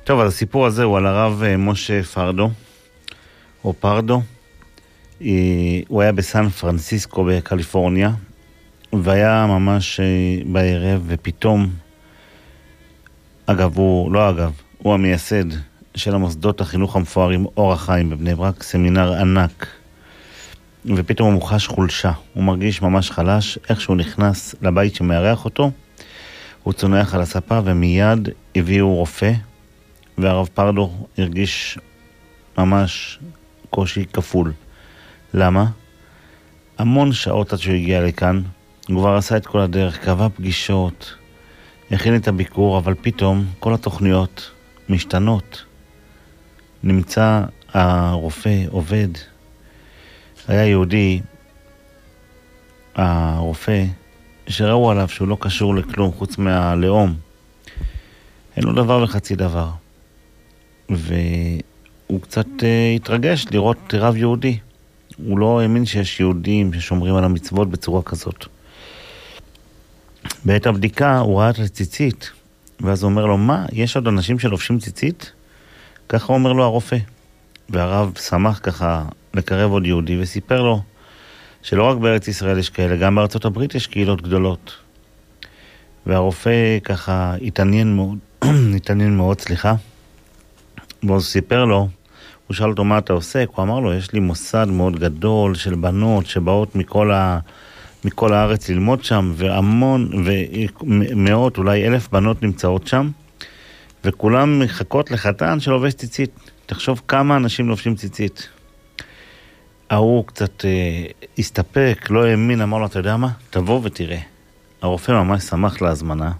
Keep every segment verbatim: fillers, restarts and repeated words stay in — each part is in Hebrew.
טוב, אז הסיפור הזה הוא על הרב משה פרדו, או פרדו. הוא היה בסן פרנסיסקו בקליפורניה, והיה ממש בערב, ופתאום, אגב, הוא, לא אגב, הוא המייסד של המוסדות החינוך המפוארים אור החיים בבני ברק, סמינר ענק, ופתאום הוא חש חולשה, הוא מרגיש ממש חלש, איך שהוא נכנס לבית שמארח אותו, הוא צונח על הספה ומיד הביאו רופא, והרב פרדו הרגיש ממש קושי כפול. למה? המון שעות עד שהוא הגיע לכאן, הוא כבר עשה את כל הדרך, קבע פגישות, הכין את הביקור, אבל פתאום כל התוכניות משתנות. נמצא הרופא עובד. היה יהודי, הרופא, שראו עליו שהוא לא קשור לכלום חוץ מהלאום. אין לו דבר וחצי דבר. והוא קצת uh, התרגש לראות רב יהודי. הוא לא האמין שיש יהודים ששומרים על המצוות בצורה כזאת. בעת הבדיקה הוא ראה את הציצית, ואז הוא אומר לו, מה? יש עוד אנשים שלובשים ציצית? ככה אומר לו הרופא. והרב שמח ככה לקרב עוד יהודי, וסיפר לו שלא רק בארץ ישראל יש כאלה, גם בארצות הברית יש קהילות גדולות. והרופא ככה התעניין מאוד, התעניין מאוד, סליחה. והוא סיפר לו, הוא שאל אותו מה אתה עושה, הוא אמר לו, יש לי מוסד מאוד גדול של בנות שבאות מכל, ה... מכל הארץ ללמוד שם, והמון, ומאות, אולי אלף בנות נמצאות שם, וכולם מחכות לחתן שלובש ציצית. תחשוב כמה אנשים לובשים ציצית. ההוא קצת אה, הסתפק, לא האמין, אמר לו, אתה יודע מה? תבוא ותראה. הרופא ממש שמח להזמנה.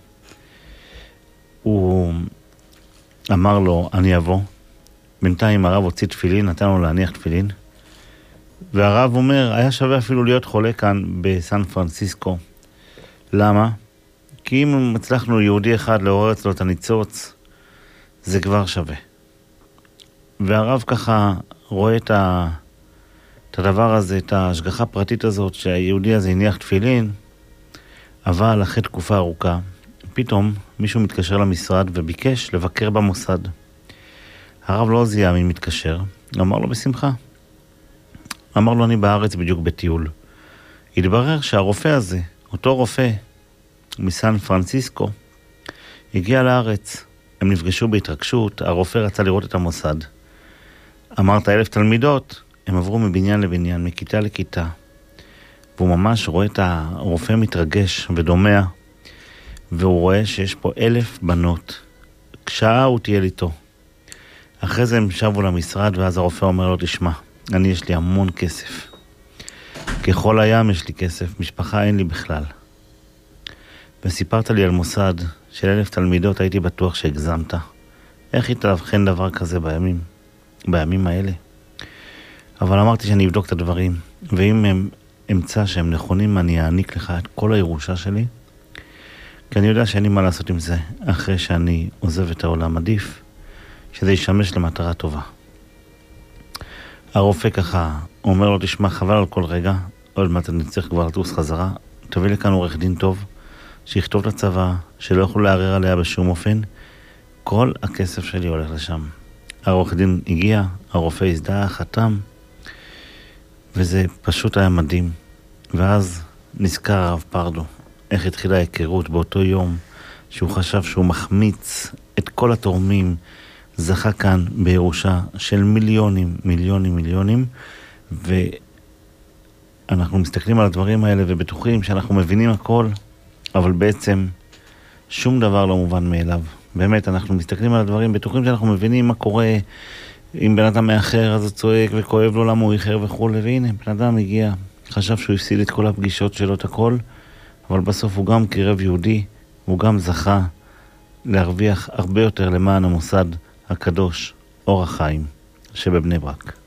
הוא אמר לו, אני אבוא. בינתיים הרב הוציא תפילין, נתן לו להניח תפילין. והרב אומר, היה שווה אפילו להיות חולה כאן בסן פרנסיסקו. למה? כי אם הצלחנו יהודי אחד לעורר אצלו את הניצוץ, זה כבר שווה. והרב ככה רואה את, ה... את הדבר הזה, את ההשגחה הפרטית הזאת, שהיהודי הזה הניח תפילין, אבל אחרי תקופה ארוכה, פתאום מישהו מתקשר למשרד וביקש לבקר במוסד. הרב לא זיהה מי מתקשר, אמר לו בשמחה. אמר לו, אני בארץ בדיוק בטיול. התברר שהרופא הזה, אותו רופא מסן פרנסיסקו, הגיע לארץ. הם נפגשו בהתרגשות, הרופא רצה לראות את המוסד. אמרת אלף תלמידות, הם עברו מבניין לבניין, מכיתה לכיתה. והוא ממש רואה את הרופא מתרגש ודומע, והוא רואה שיש פה אלף בנות. כשעה הוא תהיה איתו. אחרי זה הם שבו למשרד, ואז הרופא אומר לו, תשמע, אני יש לי המון כסף. ככל הים יש לי כסף, משפחה אין לי בכלל. וסיפרת לי על מוסד של אלף תלמידות, הייתי בטוח שהגזמת. איך יתאבחן דבר כזה בימים, בימים האלה? אבל אמרתי שאני אבדוק את הדברים, ואם הם אמצא שהם נכונים, אני אעניק לך את כל הירושה שלי, כי אני יודע שאין לי מה לעשות עם זה, אחרי שאני עוזב את העולם. עדיף שזה ישמש למטרה טובה. הרופא ככה אומר לו, תשמע, חבל על כל רגע, עוד מעט אני צריך כבר לטוס חזרה, תביא לכאן עורך דין טוב, שיכתוב את הצבא, שלא יוכלו לערער עליה בשום אופן, כל הכסף שלי הולך לשם. העורך דין הגיע, הרופא הזדהה, חתם, וזה פשוט היה מדהים. ואז נזכר הרב פרדו, איך התחילה ההיכרות באותו יום, שהוא חשב שהוא מחמיץ את כל התורמים, זכה כאן בירושה של מיליונים, מיליונים, מיליונים, ואנחנו מסתכלים על הדברים האלה ובטוחים שאנחנו מבינים הכל, אבל בעצם שום דבר לא מובן מאליו. באמת, אנחנו מסתכלים על הדברים, בטוחים שאנחנו מבינים מה קורה, אם בן אדם מאחר אז הוא צועק וכואב לו למה הוא איחר וכו', והנה, בן אדם הגיע, חשב שהוא הפסיד את כל הפגישות שלו, את הכל, אבל בסוף הוא גם קרב יהודי, הוא גם זכה להרוויח הרבה יותר למען המוסד הקדוש, אור החיים, שבבני ברק.